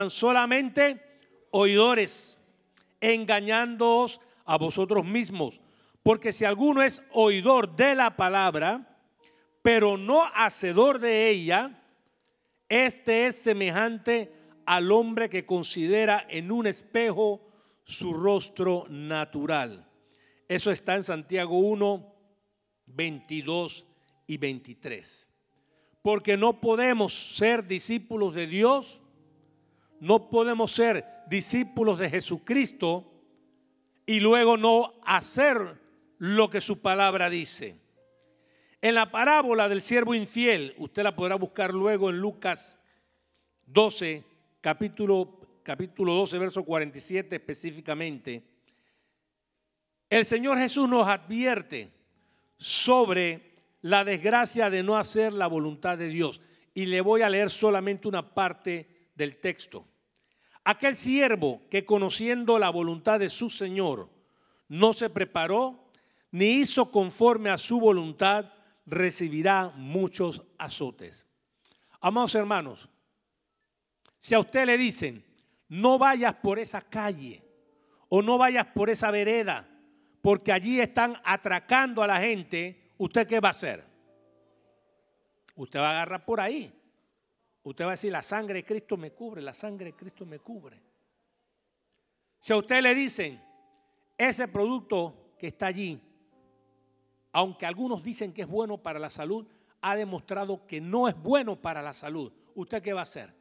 solamente oidores, engañándoos a vosotros mismos. Porque si alguno es oidor de la palabra, pero no hacedor de ella, este es semejante al hombre que considera en un espejo su rostro natural. Eso está en Santiago 1, 22 y 23. Porque no podemos ser discípulos de Dios, no podemos ser discípulos de Jesucristo y luego no hacer lo que su palabra dice. En la parábola del siervo infiel, usted la podrá buscar luego en Lucas 12, capítulo 12, verso 47 específicamente. El Señor Jesús nos advierte sobre la desgracia de no hacer la voluntad de Dios. Y le voy a leer solamente una parte del texto. Aquel siervo que, conociendo la voluntad de su Señor, no se preparó ni hizo conforme a su voluntad, recibirá muchos azotes. Amados hermanos, si a usted le dicen no vayas por esa calle o no vayas por esa vereda porque allí están atracando a la gente, ¿usted qué va a hacer? Usted va a agarrar por ahí. Usted va a decir, la sangre de Cristo me cubre, la sangre de Cristo me cubre. Si a usted le dicen, ese producto que está allí, aunque algunos dicen que es bueno para la salud, ha demostrado que no es bueno para la salud, ¿usted qué va a hacer?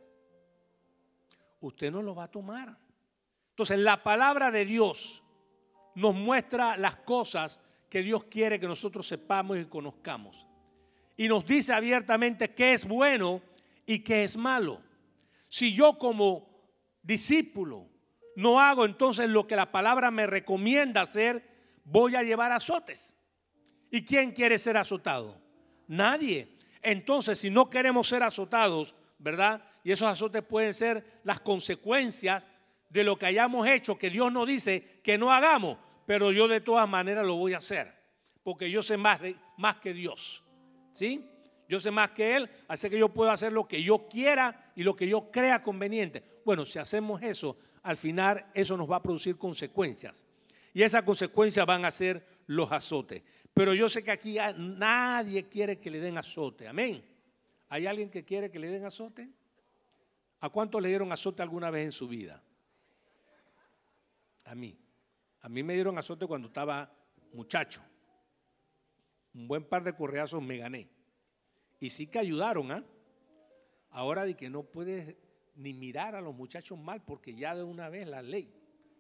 Usted no lo va a tomar. Entonces, la palabra de Dios nos muestra las cosas que Dios quiere que nosotros sepamos y conozcamos. Y nos dice abiertamente qué es bueno y qué es malo. Si yo como discípulo no hago entonces lo que la palabra me recomienda hacer, voy a llevar azotes. ¿Y quién quiere ser azotado? Nadie. Entonces, si no queremos ser azotados, ¿verdad? Y esos azotes pueden ser las consecuencias de lo que hayamos hecho, que Dios nos dice que no hagamos, pero yo de todas maneras lo voy a hacer, porque yo sé más que Dios, ¿sí? Yo sé más que Él, así que yo puedo hacer lo que yo quiera y lo que yo crea conveniente. Bueno, si hacemos eso, al final eso nos va a producir consecuencias, y esas consecuencias van a ser los azotes. Pero yo sé que aquí nadie quiere que le den azote, amén. ¿Hay alguien que quiere que le den azote? ¿A cuántos le dieron azote alguna vez en su vida? A mí me dieron azote cuando estaba muchacho. Un buen par de correazos me gané. Y sí que ayudaron, ¿ah? Ahora de que no puedes ni mirar a los muchachos mal, porque ya de una vez la ley.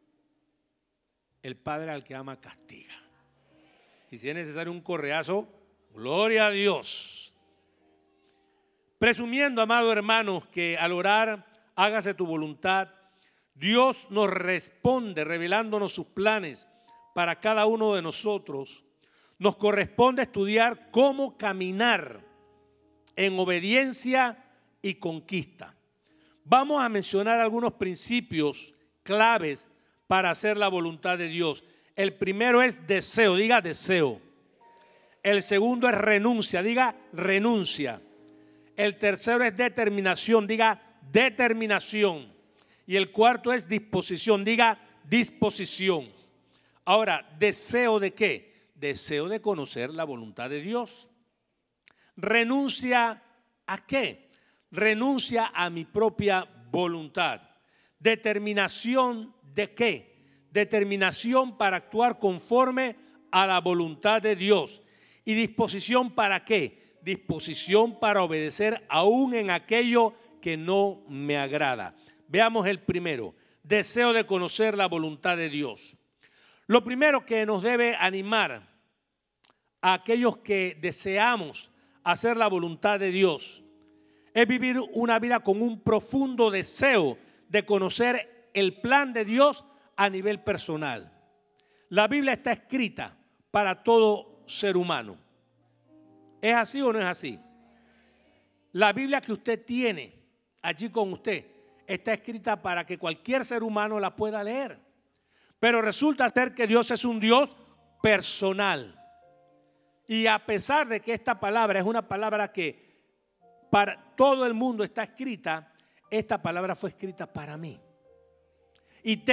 El padre al que ama castiga. Y si es necesario un correazo, gloria a Dios. Presumiendo, amados hermanos, que al orar, hágase tu voluntad, Dios nos responde revelándonos sus planes para cada uno de nosotros. Nos corresponde estudiar cómo caminar en obediencia y conquista. Vamos a mencionar algunos principios claves para hacer la voluntad de Dios. El primero es deseo, diga deseo. El segundo es renuncia, diga renuncia. El tercero es determinación, diga determinación. Y el cuarto es disposición, diga disposición. Ahora, ¿deseo de qué? Deseo de conocer la voluntad de Dios. ¿Renuncia a qué? Renuncia a mi propia voluntad. ¿Determinación de qué? Determinación para actuar conforme a la voluntad de Dios. ¿Y disposición para qué? Disposición para obedecer aún en aquello que no me agrada. Veamos el primero, deseo de conocer la voluntad de Dios. Lo primero que nos debe animar a aquellos que deseamos hacer la voluntad de Dios es vivir una vida con un profundo deseo de conocer el plan de Dios a nivel personal. La Biblia está escrita para todo ser humano. ¿Es así o no es así? La Biblia que usted tiene allí con usted está escrita para que cualquier ser humano la pueda leer. Pero resulta ser que Dios es un Dios personal. Y a pesar de que esta palabra es una palabra que para todo el mundo está escrita, esta palabra fue escrita para mí. Y